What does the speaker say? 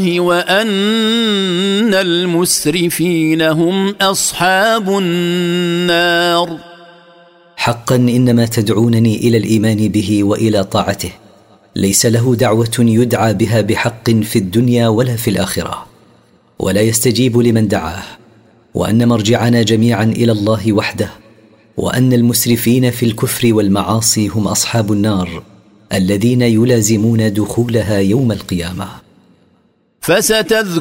وأن المسرفين هم أصحاب النار. حقا إنما تدعونني إلى الإيمان به وإلى طاعته ليس له دعوة يدعى بها بحق في الدنيا ولا في الآخرة، ولا يستجيب لمن دعاه، وأن مرجعنا جميعا إلى الله وحده، وأن المسرفين في الكفر والمعاصي هم أصحاب النار الذين يلازمون دخولها يوم القيامة.